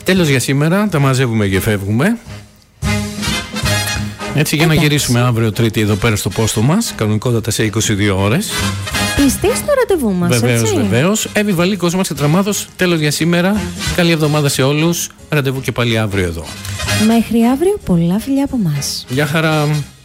Τέλος για σήμερα, τα μαζεύουμε και φεύγουμε. Έτσι για να γυρίσουμε αύριο Τρίτη εδώ πέρα στο πόστο μας, κανονικότατα σε 22 ώρες. Πιστείς στο ραντεβού μας, Βεβαίως. Εύη Βαλίκος, Μάρcia Τραμάδος, τέλος για σήμερα. Καλή εβδομάδα σε όλους. Ραντεβού και πάλι αύριο εδώ. Μέχρι αύριο, πολλά φιλιά από μας. Γεια χαρά.